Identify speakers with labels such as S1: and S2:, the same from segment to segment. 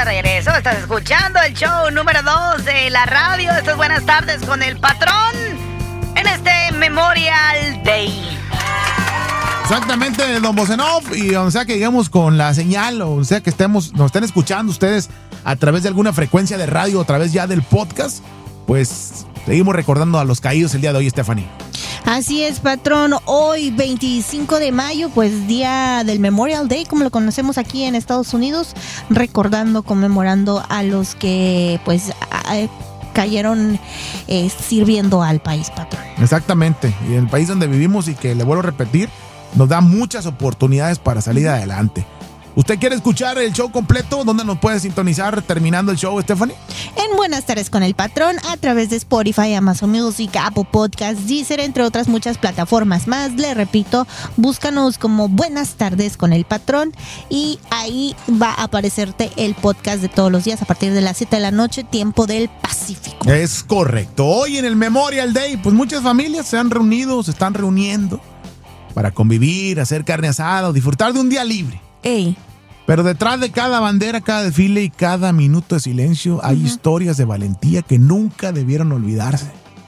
S1: de regreso. Estás escuchando el show número 2 de la radio. Esto es Buenas Tardes con el Patrón en este Memorial Day.
S2: Exactamente, don Bosenov. Y o sea que digamos con la señal, o sea que nos estén escuchando ustedes a través de alguna frecuencia de radio, a través ya del podcast, pues seguimos recordando a los caídos el día de hoy, Stephanie.
S3: Así es, patrón. Hoy, 25 de mayo, pues día del Memorial Day, como lo conocemos aquí en Estados Unidos, conmemorando a los que pues cayeron sirviendo al país, patrón.
S2: Exactamente, y el país donde vivimos y que le vuelvo a repetir, nos da muchas oportunidades para salir adelante. ¿Usted quiere escuchar el show completo? ¿Dónde nos puede sintonizar terminando el show, Stephanie?
S3: En Buenas Tardes con el Patrón, a través de Spotify, Amazon Music, Apple Podcasts, Deezer, entre otras muchas plataformas más. Le repito, búscanos como Buenas Tardes con el Patrón y ahí va a aparecerte el podcast de todos los días a partir de las 7 de la noche, tiempo del Pacífico.
S2: Es correcto. Hoy en el Memorial Day, pues muchas familias se han reunido, se están reuniendo para convivir, hacer carne asada o disfrutar de un día libre.
S3: Ey.
S2: Pero detrás de cada bandera, cada desfile y cada minuto de silencio hay historias de valentía que nunca debieron olvidarse.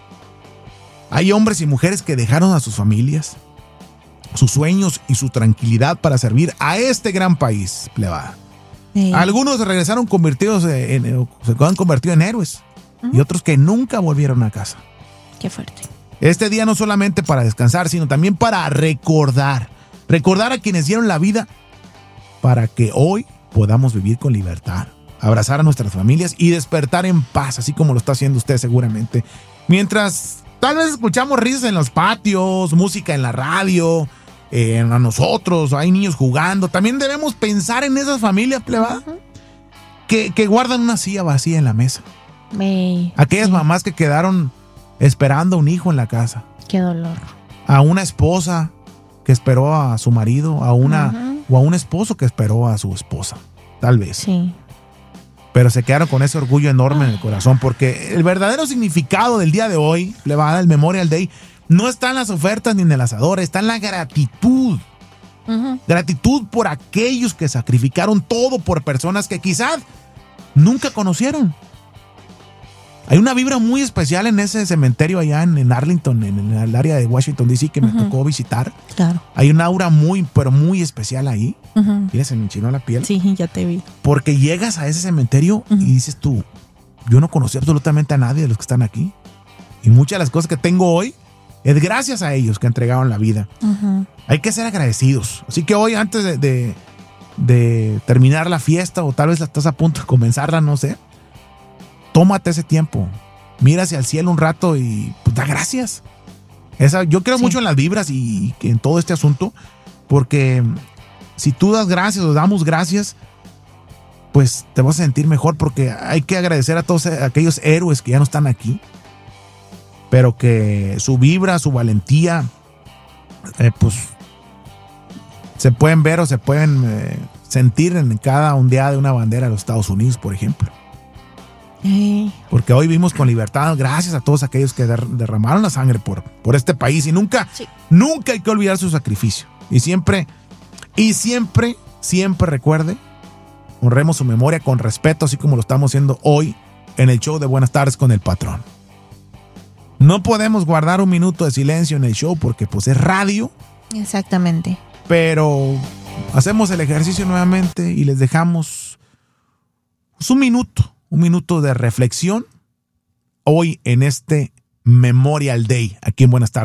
S2: Hay hombres y mujeres que dejaron a sus familias, sus sueños y su tranquilidad para servir a este gran país, plebada. Algunos regresaron se han convertido en héroes y otros que nunca volvieron a casa.
S3: Qué fuerte.
S2: Este día no solamente para descansar, sino también para recordar a quienes dieron la vida para que hoy podamos vivir con libertad, abrazar a nuestras familias y despertar en paz, así como lo está haciendo usted seguramente. Mientras tal vez escuchamos risas en los patios, música en la radio, a nosotros, hay niños jugando, también debemos pensar en esas familias, plebada, que guardan una silla vacía en la mesa. Aquellas mamás que quedaron esperando a un hijo en la casa.
S3: Qué dolor.
S2: A una esposa que esperó a su marido, o a un esposo que esperó a su esposa, tal vez.
S3: Sí.
S2: Pero se quedaron con ese orgullo enorme en el corazón, porque el verdadero significado del día de hoy, plebada, el Memorial Day, no está en las ofertas ni en el asador, está en la gratitud. Gratitud por aquellos que sacrificaron todo por personas que quizás nunca conocieron. Hay una vibra muy especial en ese cementerio allá en Arlington, en el área de Washington, D.C., que me tocó visitar.
S3: Claro.
S2: Hay una aura pero muy especial ahí. Mira, se me enchinó la piel.
S3: Sí, ya te vi.
S2: Porque llegas a ese cementerio y dices tú, yo no conocí absolutamente a nadie de los que están aquí. Y muchas de las cosas que tengo hoy es gracias a ellos que entregaron la vida. Hay que ser agradecidos. Así que hoy, antes de terminar la fiesta, o tal vez estás a punto de comenzarla, no sé, tómate ese tiempo, mira hacia el cielo un rato y pues, da gracias. Yo creo mucho en las vibras y en todo este asunto, porque si tú das gracias o damos gracias, pues te vas a sentir mejor, porque hay que agradecer a todos aquellos héroes que ya no están aquí, pero que su vibra, su valentía, pues se pueden ver o se pueden sentir en cada ondeada de una bandera de los Estados Unidos, por ejemplo. Porque hoy vivimos con libertad gracias a todos aquellos que derramaron la sangre por este país, y nunca hay que olvidar su sacrificio. Y siempre recuerde, honremos su memoria con respeto, así como lo estamos haciendo hoy en el show de Buenas Tardes con el Patrón. No podemos guardar un minuto de silencio en el show porque pues es radio.
S3: Exactamente.
S2: Pero hacemos el ejercicio nuevamente y les dejamos pues, un minuto de reflexión hoy en este Memorial Day aquí en Buenas Tardes.